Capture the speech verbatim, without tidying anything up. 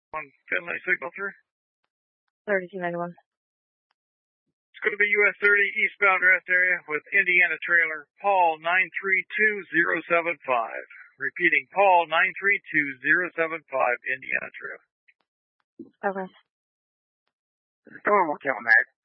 One Finley signal through. thirty-two ninety-one. It's going to be U S thirty eastbound rest area with Indiana trailer, Paul nine three two zero seven five. Repeating, Paul nine three two zero seven five, Indiana trailer. Okay. Storm will kill Mac.